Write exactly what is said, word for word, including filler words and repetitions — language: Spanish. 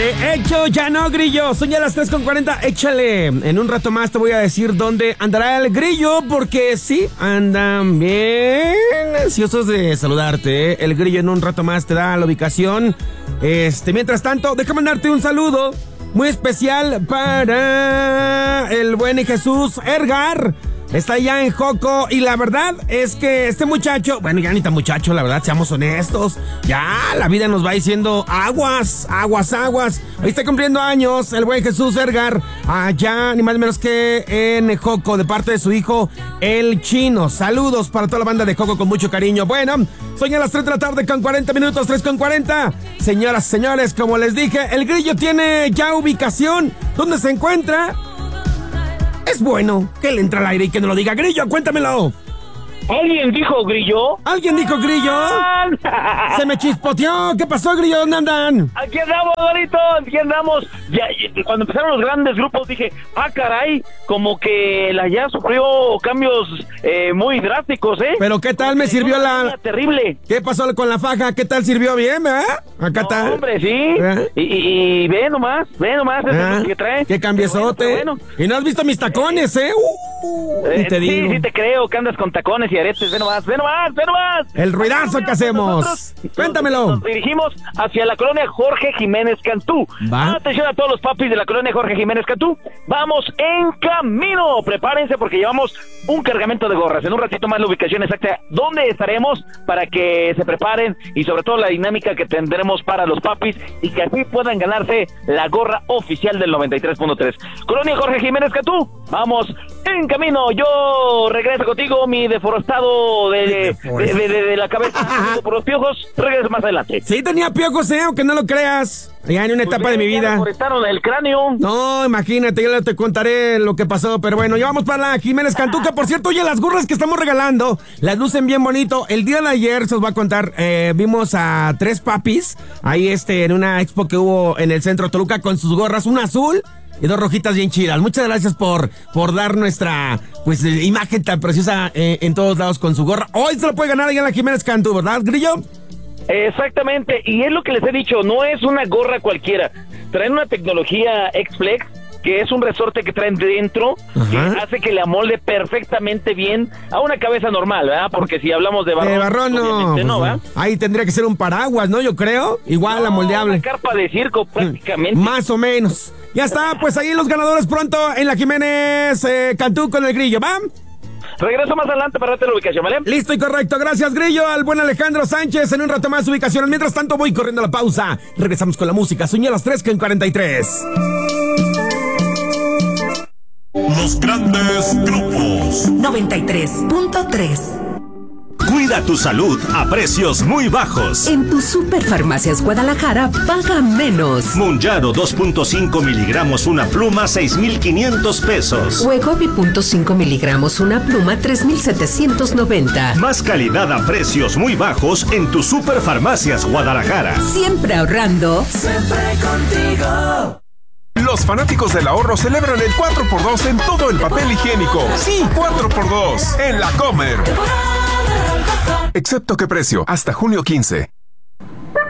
De hecho, ya no, Grillo. Son ya las tres con cuarenta. Échale. En un rato más te voy a decir dónde andará el Grillo, porque sí, andan bien ansiosos de saludarte, ¿eh? El Grillo en un rato más te da la ubicación. Este, mientras tanto, déjame mandarte un saludo muy especial para el buen Jesús Ergar. Está allá en Joco y la verdad es que este muchacho, bueno, ya ni tan muchacho, la verdad, seamos honestos. Ya la vida nos va diciendo aguas, aguas, aguas. Ahí está cumpliendo años el buen Jesús Ergar, allá ni más ni menos que en Joco, de parte de su hijo, el Chino. Saludos para toda la banda de Joco con mucho cariño. Bueno, son ya las tres de la tarde con cuarenta minutos, tres con cuarenta. Señoras, señores, como les dije, el Grillo tiene ya ubicación. ¿Dónde se encuentra? Es bueno que él entre al aire y que no lo diga. Grillo, cuéntamelo. ¿Alguien dijo Grillo? ¿Alguien dijo Grillo? Se me chispoteó. ¿Qué pasó, Grillo? ¿Dónde andan? Aquí andamos, Dorito. Aquí andamos. Ya, ya, cuando empezaron los grandes grupos dije, ah, caray, como que la ya sufrió cambios eh, muy drásticos, ¿eh? Pero ¿qué tal me sirvió la... Terrible. ¿Qué pasó con la faja? ¿Qué tal sirvió bien, verdad? Acá no, está. hombre, sí. ¿Eh? Y, y, y ve nomás, ve nomás ¿Eh? ese que trae. ¿Qué cambiezote? Bueno, bueno. Y no has visto mis tacones, ¿eh? Uh, eh y te sí, digo. sí te creo que andas con tacones y aretes. Ve nomás, ve nomás, ve nomás. El ruidazo que hacemos. Nosotros Cuéntamelo. Nos dirigimos hacia la colonia Jorge Jiménez Cantú. ¿Va? Atención a todos los papis de la colonia Jorge Jiménez Cantú. Vamos en camino. Prepárense porque llevamos un cargamento de gorras. En un ratito más la ubicación exacta dónde estaremos para que se preparen y sobre todo la dinámica que tendremos para los papis y que así puedan ganarse la gorra oficial del noventa y tres punto tres. Colonia Jorge Jiménez Cantú. Vamos en camino. Yo regreso contigo, mi deforestado de, de, de, de, de la cabeza por los piojos. Regreso más adelante. Sí tenía piojos, ¿eh? Aunque no lo creas. Ya en una etapa pues de mi vida. Deforestaron el cráneo. No, imagínate, yo te contaré lo que pasó, pero bueno, ya vamos para la Jiménez Cantú, que por cierto, oye, las gorras que estamos regalando, las lucen bien bonito. El día de ayer, se os va a contar, eh, vimos a tres papis, ahí este, en una expo que hubo en el centro de Toluca con sus gorras, una azul y dos rojitas bien chidas. Muchas gracias por, por dar nuestra, pues, imagen tan preciosa eh, en todos lados con su gorra. Hoy se lo puede ganar allá en la Jiménez Cantú, ¿verdad, Grillo? Exactamente, y es lo que les he dicho, no es una gorra cualquiera, traen una tecnología X-Flex, que es un resorte que traen dentro, ajá, que hace que le amolde perfectamente bien a una cabeza normal, ¿verdad? Porque si hablamos de barrón, de barrón no, no, ¿verdad? Ahí tendría que ser un paraguas, ¿no? Yo creo, igual no, amoldeable. Una carpa de circo, prácticamente. Más o menos. Ya está, pues ahí los ganadores pronto en la Jiménez eh, Cantú con el Grillo, ¿va? Regreso más adelante para darte la ubicación, ¿vale? Listo y correcto. Gracias, Grillo. Al buen Alejandro Sánchez. En un rato más ubicación. Mientras tanto, voy corriendo a la pausa. Regresamos con la música. Soñé a las tres con cuarenta y tres. Los grandes grupos. noventa y tres punto tres. Cuida tu salud a precios muy bajos. En tu Superfarmacias Guadalajara, paga menos. Monjaro dos punto cinco miligramos una pluma, seis mil quinientos pesos. Wegovy punto cinco miligramos una pluma, tres mil setecientos noventa. Más calidad a precios muy bajos en tu Superfarmacias Guadalajara. Siempre ahorrando. Siempre contigo. Los fanáticos del ahorro celebran el cuatro por dos en todo el papel higiénico. Sí, cuatro por dos en La Comer. Excepto qué precio, hasta junio quince.